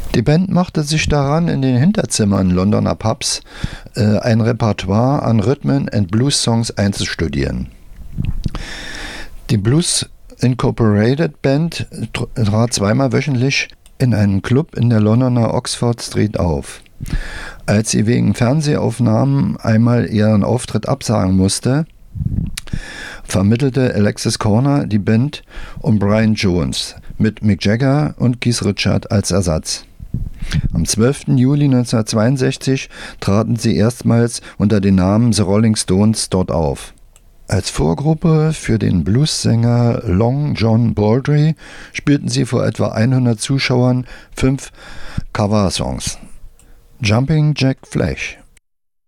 Die Band machte sich daran, in den Hinterzimmern Londoner Pubs ein Repertoire an Rhythm and Blues-Songs einzustudieren. Die Blues Incorporated Band trat zweimal wöchentlich in einem Club in der Londoner Oxford Street auf. Als sie wegen Fernsehaufnahmen einmal ihren Auftritt absagen musste, vermittelte Alexis Corner die Band um Brian Jones mit Mick Jagger und Keith Richards als Ersatz. Am 12. Juli 1962 traten sie erstmals unter dem Namen The Rolling Stones dort auf. Als Vorgruppe für den Bluessänger Long John Baldry spielten sie vor etwa 100 Zuschauern 5 Cover-Songs. Jumping Jack Flash,